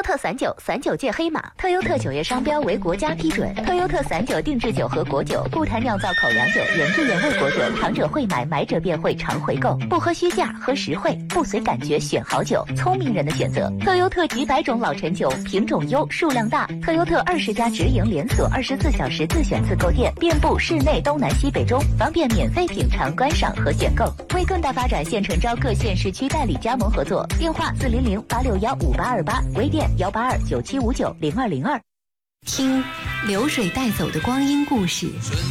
特39，散酒界黑马。特优特酒业商标为国家批准。特优特散酒定制酒和果酒，不谈酿造口粮酒，原汁原味果酒，尝者会买，买者便会常回购。不喝虚价，喝实惠，不随感觉选好酒，聪明人的选择。特优特几百种老陈酒，品种优，数量大。特优特20家直营连锁，24小时自选自购店，遍布市内东南西北中，方便免费品尝、观赏和选购。为更大发展，现诚招各县市区代理加盟合作，电话400-861-5828，微店182-9759-0202。 听流水带走的光阴故事，